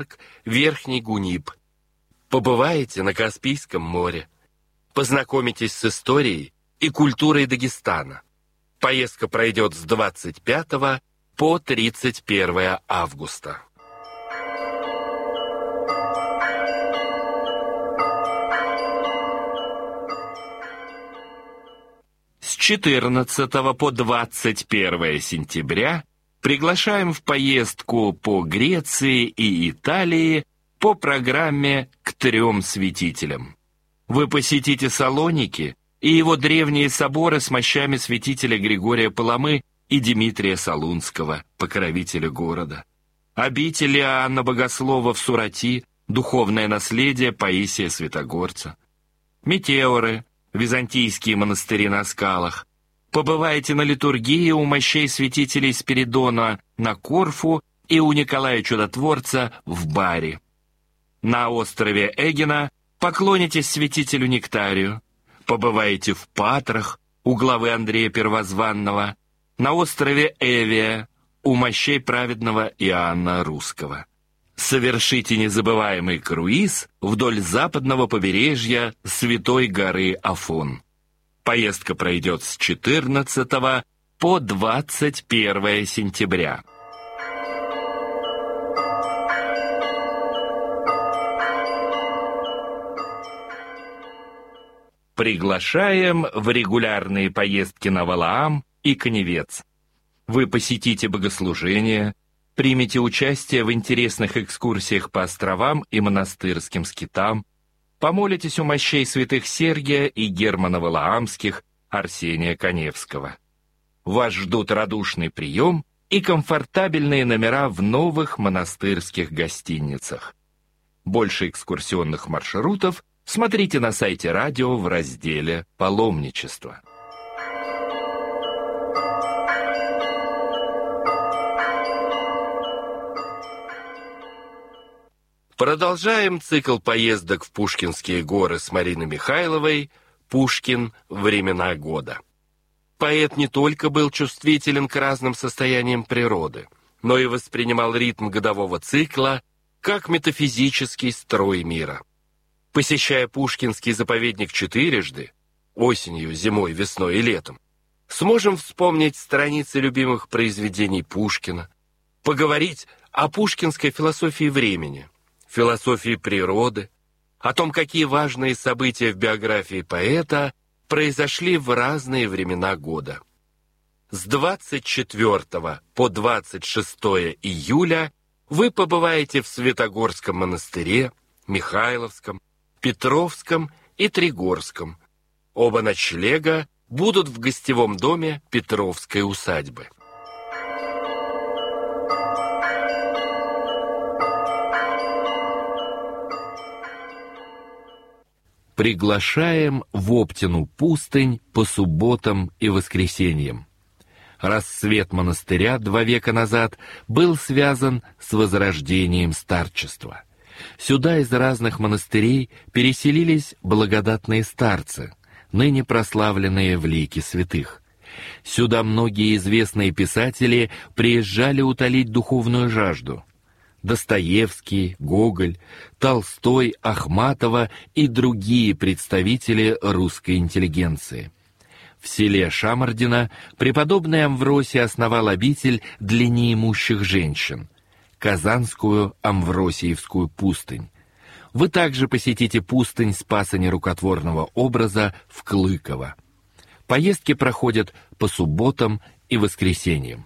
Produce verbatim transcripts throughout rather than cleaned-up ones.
Верхний Гуниб. Побываете на Каспийском море. Познакомитесь с историей и культурой Дагестана. Поездка пройдет с двадцать пятого по тридцать первое августа. С четырнадцатого по двадцать первое сентября приглашаем в поездку по Греции и Италии по программе «К трем святителям». Вы посетите Салоники и его древние соборы с мощами святителя Григория Паламы и Димитрия Солунского, покровителя города. Обитель Иоанна Богослова в Сурати, духовное наследие Паисия Святогорца. Метеоры, византийские монастыри на скалах. Побывайте на литургии у мощей святителей Спиридона на Корфу и у Николая Чудотворца в Баре. На острове Эгина поклонитесь святителю Нектарию. Побывайте в Патрах у главы Андрея Первозванного, на острове Эвия у мощей праведного Иоанна Русского. Совершите незабываемый круиз вдоль западного побережья Святой горы Афон. Поездка пройдет с четырнадцатого по двадцать первое сентября. Приглашаем в регулярные поездки на Валаам и Каневец. Вы посетите богослужения, примите участие в интересных экскурсиях по островам и монастырским скитам, помолитесь у мощей святых Сергия и Германа Валаамских, Арсения Каневского. Вас ждут радушный прием и комфортабельные номера в новых монастырских гостиницах. Больше экскурсионных маршрутов смотрите на сайте радио в разделе «Паломничество». Продолжаем цикл поездок в Пушкинские горы с Мариной Михайловой «Пушкин. Времена года». Поэт не только был чувствителен к разным состояниям природы, но и воспринимал ритм годового цикла как метафизический строй мира. Посещая Пушкинский заповедник четырежды, осенью, зимой, весной и летом, сможем вспомнить страницы любимых произведений Пушкина, поговорить о пушкинской философии времени, философии природы, о том, какие важные события в биографии поэта произошли в разные времена года. С двадцать четвёртого по двадцать шестое июля вы побываете в Святогорском монастыре, Михайловском, Петровском и Тригорском. Оба ночлега будут в гостевом доме Петровской усадьбы. Приглашаем в Оптину пустынь по субботам и воскресеньям. Рассвет монастыря два века назад был связан с возрождением старчества. Сюда из разных монастырей переселились благодатные старцы, ныне прославленные в лике святых. Сюда многие известные писатели приезжали утолить духовную жажду. Достоевский, Гоголь, Толстой, Ахматова и другие представители русской интеллигенции. В селе Шамардино преподобный Амвросий основал обитель для неимущих женщин, Казанскую Амвросиевскую пустынь. Вы также посетите пустынь Спаса Нерукотворного образа в Клыково. Поездки проходят по субботам и воскресеньям.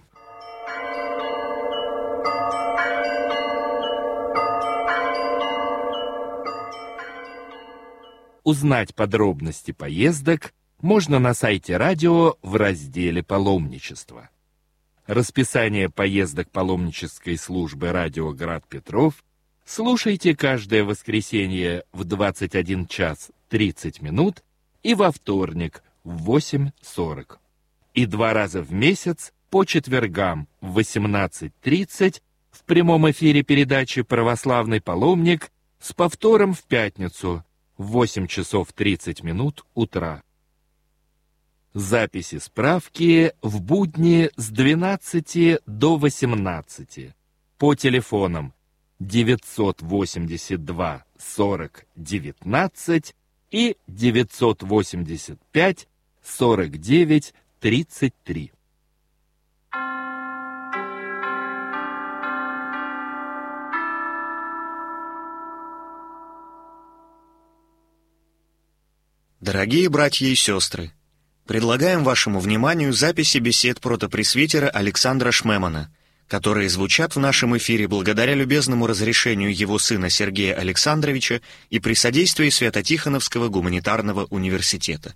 Узнать подробности поездок можно на сайте радио в разделе «Паломничество». Расписание поездок паломнической службы «Радио Град Петров» слушайте каждое воскресенье в двадцать один час тридцать минут и во вторник в восемь сорок. И два раза в месяц по четвергам в восемнадцать тридцать в прямом эфире передачи «Православный паломник» с повтором в пятницу в восемь часов тридцать минут утра. Записи справки в будни с двенадцати до восемнадцати по телефонам девятьсот восемьдесят два сорок девятнадцать и девятьсот восемьдесят пять сорок девять тридцать три. Дорогие братья и сестры, предлагаем вашему вниманию записи бесед протопресвитера Александра Шмемана, которые звучат в нашем эфире благодаря любезному разрешению его сына Сергея Александровича и при содействии Свято-Тихоновского гуманитарного университета.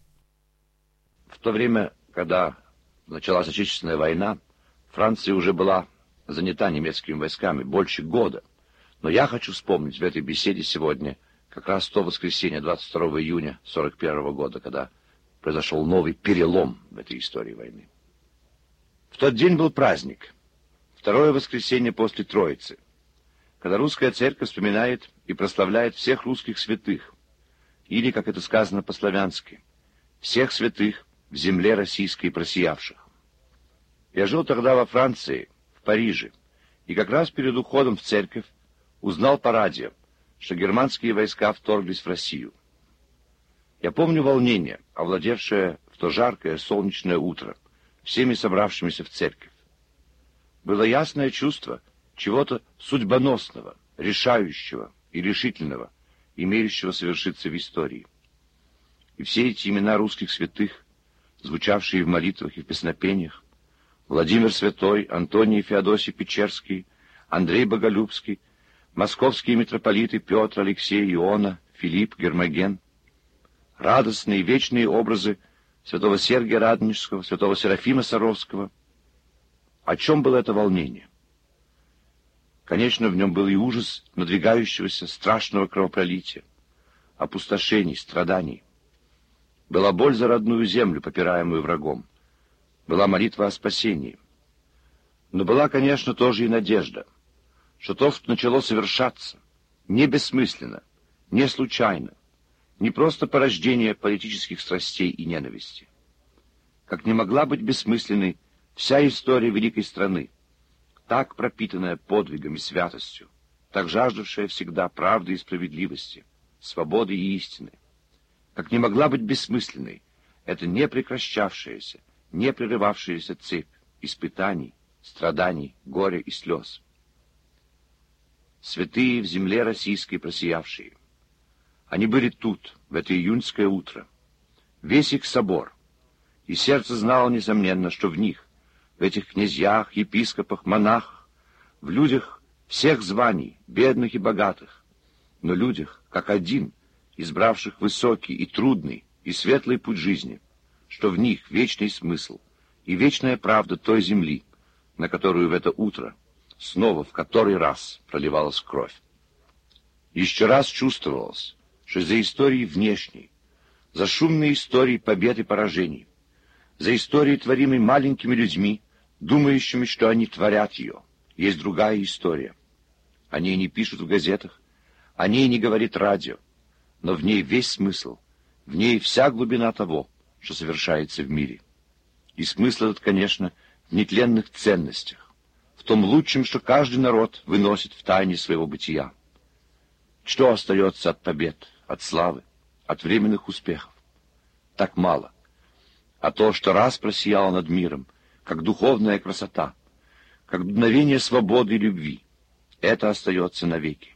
В то время, когда началась Отечественная война, Франция уже была занята немецкими войсками больше года. Но я хочу вспомнить в этой беседе сегодня как раз то воскресенье двадцать второго июня сорок первого года, когда произошел новый перелом в этой истории войны. В тот день был праздник, второе воскресенье после Троицы, когда русская церковь вспоминает и прославляет всех русских святых, или, как это сказано по-славянски, всех святых в земле российской просиявших. Я жил тогда во Франции, в Париже, и как раз перед уходом в церковь узнал по радио, что германские войска вторглись в Россию. Я помню волнение, овладевшее в то жаркое солнечное утро всеми собравшимися в церковь. Было ясное чувство чего-то судьбоносного, решающего и решительного, имеющего совершиться в истории. И все эти имена русских святых, звучавшие в молитвах и в песнопениях, Владимир Святой, Антоний Феодосий Печерский, Андрей Боголюбский, московские митрополиты Петр, Алексей, Иона, Филипп, Гермоген, радостные вечные образы святого Сергия Радонежского, святого Серафима Саровского. О чем было это волнение? Конечно, в нем был и ужас надвигающегося страшного кровопролития, опустошений, страданий. Была боль за родную землю, попираемую врагом. Была молитва о спасении. Но была, конечно, тоже и надежда, что то, что начало совершаться, не бессмысленно, не случайно, не просто порождение политических страстей и ненависти. Как не могла быть бессмысленной вся история великой страны, так пропитанная подвигом и святостью, так жаждавшая всегда правды и справедливости, свободы и истины. Как не могла быть бессмысленной эта не прекращавшаяся, не прерывавшаяся цепь испытаний, страданий, горя и слез. Святые в земле российской просиявшие. Они были тут, в это июньское утро. Весь их собор. И сердце знало, несомненно, что в них, в этих князьях, епископах, монахах, в людях всех званий, бедных и богатых, но людях, как один, избравших высокий и трудный и светлый путь жизни, что в них вечный смысл и вечная правда той земли, на которую в это утро снова в который раз проливалась кровь. Еще раз чувствовалось, что за историей внешней, за шумной историей побед и поражений, за историей, творимой маленькими людьми, думающими, что они творят ее, есть другая история. О ней не пишут в газетах, о ней не говорит радио, но в ней весь смысл, в ней вся глубина того, что совершается в мире. И смысл этот, конечно, в нетленных ценностях, в том лучшем, что каждый народ выносит в тайне своего бытия. Что остается от побед, от славы, от временных успехов? Так мало. А то, что раз просияло над миром, как духовная красота, как мгновение свободы и любви, это остается навеки.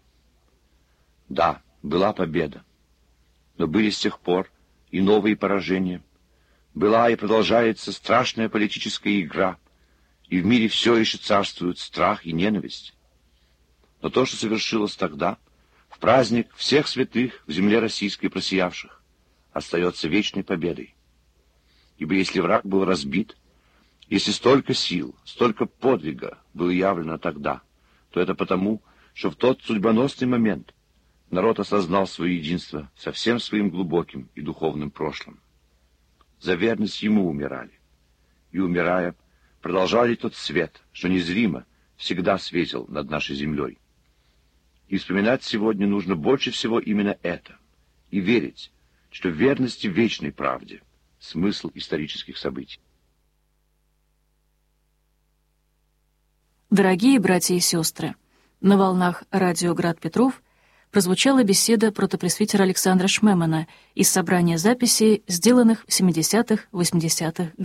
Да, была победа, но были с тех пор и новые поражения. Была и продолжается страшная политическая игра, и в мире все еще царствуют страх и ненависть. Но то, что совершилось тогда, в праздник всех святых в земле российской просиявших, остается вечной победой. Ибо если враг был разбит, если столько сил, столько подвига было явлено тогда, то это потому, что в тот судьбоносный момент народ осознал свое единство со всем своим глубоким и духовным прошлым. За верность ему умирали, и, умирая, продолжали тот свет, что незримо всегда светил над нашей землей. И вспоминать сегодня нужно больше всего именно это, и верить, что в верности вечной правде смысл исторических событий. Дорогие братья и сестры, На волнах радио «Град Петров» прозвучала беседа протопресвитера Александра Шмемана из собрания записей, сделанных в семидесятых-восьмидесятых годах.